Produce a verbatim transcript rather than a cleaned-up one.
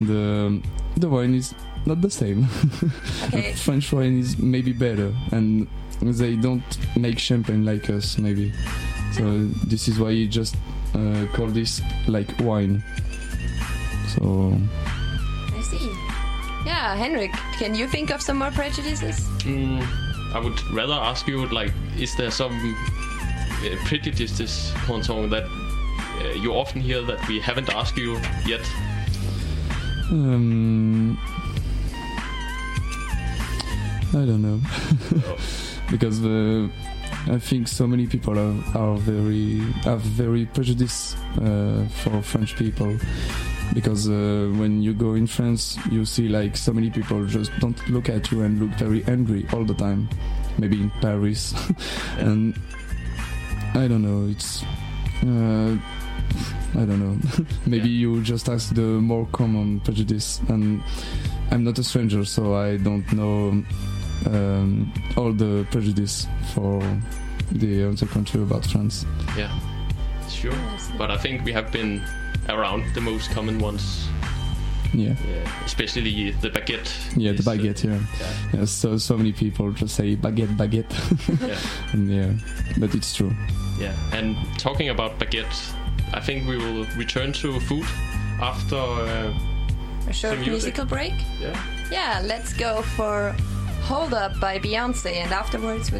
The the wine is not the same. Okay. French wine is maybe better, and they don't make champagne like us, maybe. So this is why you just uh, call this like wine. So. I see. Yeah, Henrik, can you think of some more prejudices? Mm, I would rather ask you, like, is there some uh, prejudices, Ponton, that uh, you often hear that we haven't asked you yet? Um, I don't know. Oh. Because uh, I think so many people are, are very have very prejudice uh, for French people. Because uh, when you go in France, you see like so many people just don't look at you and look very angry all the time. Maybe in Paris. Yeah. And I don't know, it's... Uh, I don't know. Maybe Yeah. you just ask the more common prejudice. And I'm not a stranger, so I don't know um, all the prejudice for the other country about France. Yeah, sure. Yes. But I think we have been around the most common ones. Yeah. Yeah, especially the baguette. Yeah, the is, uh, baguette, yeah. Yeah. Yeah, so so many people just say baguette, baguette. Yeah. And yeah, but it's true. Yeah, and talking about baguette, I think we will return to food after. Uh, A short Some music. musical break? yeah. Yeah, let's go for Hold Up by Beyonce, and afterwards we're